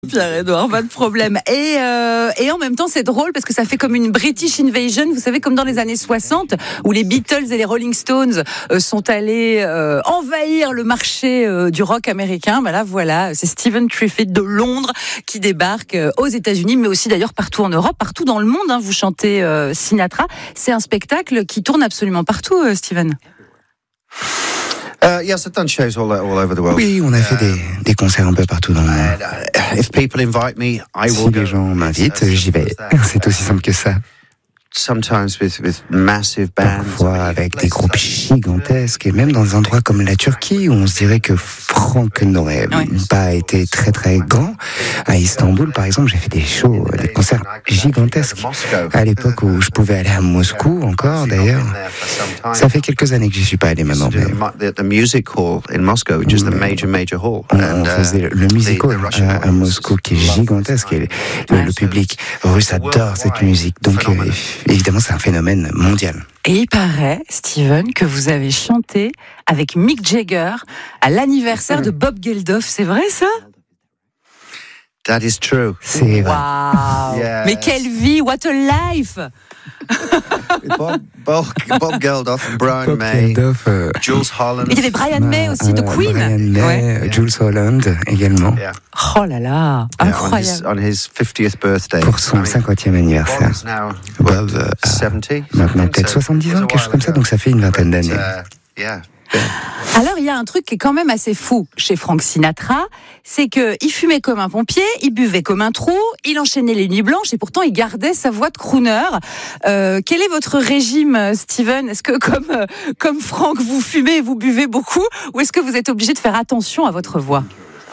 Pierre-Edouard, pas de problème. Et en même temps, c'est drôle parce que ça fait comme une British Invasion, vous savez, comme dans les années 60, où les Beatles et les Rolling Stones sont allés envahir le marché du rock américain. Ben là, voilà, c'est Stephen Truffett de Londres qui débarque aux États-Unis, mais aussi d'ailleurs partout en Europe, partout dans le monde. Hein, vous chantez Sinatra. C'est un spectacle qui tourne absolument partout, Stephen. Yes, I've done shows all over the world. Oui, on a fait des concerts un peu partout dans le monde. If people invite me, I will Si go. les gens m'invitent, j'y vais. C'est aussi simple que ça. Sometimes with massive bands. Parfois avec des groupes gigantesques et même dans des endroits comme la Turquie où on se dirait que Franck n'aurait pas été très très grand. À Istanbul, par exemple, j'ai fait des shows, des concerts gigantesques. À l'époque où je pouvais aller à Moscou encore, d'ailleurs. Ça fait quelques années que j'y suis pas allé maintenant. The music hall in Moscow, which is the major hall. On faisait le music hall à Moscou qui est gigantesque et le public russe adore cette musique. Donc évidemment, c'est un phénomène mondial. Et il paraît, Steven, que vous avez chanté avec Mick Jagger à l'anniversaire de Bob Geldof. C'est vrai, ça? That is true. C'est vrai. Wow. Yes. Mais quelle vie, what a life! Bob Geldof, Brian May, Jules Holland. Il y avait Brian May aussi de Queen. Brian May, Jules Holland également. Yeah. Oh là là, incroyable. On his 50th birthday. Pour son 50e anniversaire. Bob is now Bob a 70. maintenant peut-être 70 ans, quelque chose comme ça, donc ça fait une vingtaine d'années. Yeah. Alors, il y a un truc qui est quand même assez fou chez Frank Sinatra, c'est qu'il fumait comme un pompier, il buvait comme un trou, il enchaînait les nuits blanches et pourtant il gardait sa voix de crooner. Quel est votre régime, Steven? Est-ce que comme Frank, vous fumez et vous buvez beaucoup, ou est-ce que vous êtes obligé de faire attention à votre voix?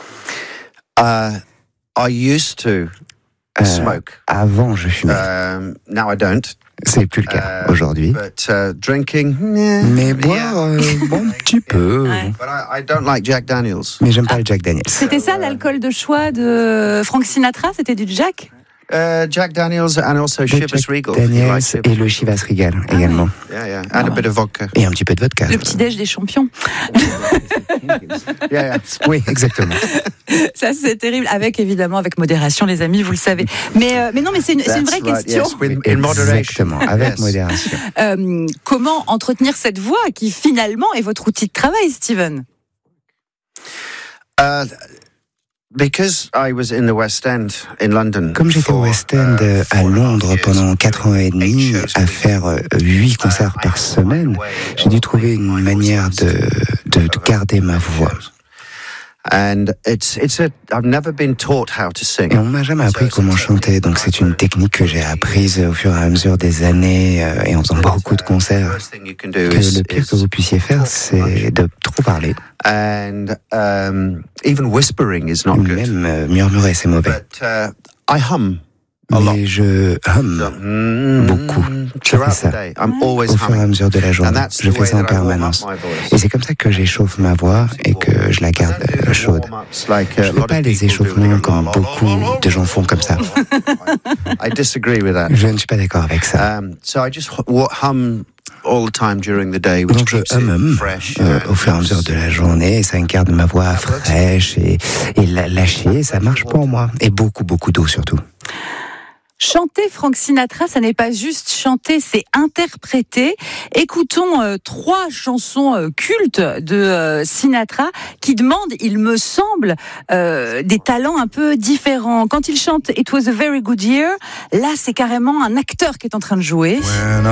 I used to smoke. Avant, je fumais. Now I don't. C'est plus le cas aujourd'hui. But drinking. Mais boire, bon, un petit peu. Ouais. But I don't like Jack Daniels. Mais j'aime pas le Jack Daniels. C'était ça l'alcool de choix de Frank Sinatra? C'était du Jack? Jack Daniels and also Le Chivas Jack Regal. Daniels et le Chivas Regal également. Yeah. And a bit of vodka. Et un petit peu de vodka. Le petit-déj des champions. Yeah. Oui, exactement. Ça, c'est terrible. Avec modération, les amis, vous le savez. Mais non, mais c'est une vraie question. Yes, in moderation. Exactement, avec Yes. modération. Comment entretenir cette voix qui, finalement, est votre outil de travail, Steven? Because I was in the West End in London. Comme j'étais au West End à Londres pendant 4 ans et demi, à faire 8 concerts par semaine, j'ai dû trouver une manière de garder ma voix. And I've never been taught how to sing. Et on m'a jamais appris comment chanter, donc c'est une technique que j'ai apprise au fur et à mesure des années et en faisant beaucoup de concerts. Que le pire que vous puissiez faire, c'est de trop parler. And even whispering is not good. Même murmurer, c'est mauvais. But I hum a lot. Mais je hum beaucoup. Je fais ça au fur et à mesure de la journée. Je fais ça en permanence. Et c'est comme ça que j'échauffe ma voix et que je la garde chaude. Je ne fais pas les échauffements comme beaucoup de gens font comme ça. I disagree with that. Je ne suis pas d'accord avec ça. So I just hum all the time during the day, which Donc je keeps it hum fresh. au fur et à mesure de la journée et ça garde ma voix fraîche et lâchée. Ça marche pour moi. Et beaucoup d'eau surtout. Chanter Frank Sinatra, ça n'est pas juste chanter, c'est interpréter. Écoutons 3 chansons cultes de Sinatra qui demandent, il me semble, des talents un peu différents. Quand il chante It Was a Very Good Year, là c'est carrément un acteur qui est en train de jouer.